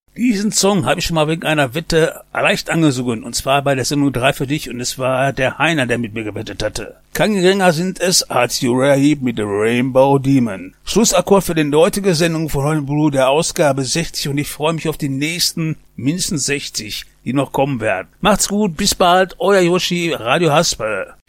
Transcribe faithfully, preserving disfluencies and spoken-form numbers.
Diesen Song habe ich schon mal wegen einer Wette leicht angesungen, und zwar bei der Sendung drei für dich, und es war der Heiner, der mit mir gewettet hatte. Kein geringer sind es als Uriah Heep mit The Rainbow Demon. Schlussakkord für die heutige Sendung von Royal Blue, der Ausgabe sechzig, und ich freue mich auf die nächsten mindestens sechzig, die noch kommen werden. Macht's gut, bis bald, euer Yoshi, Radio Haspel.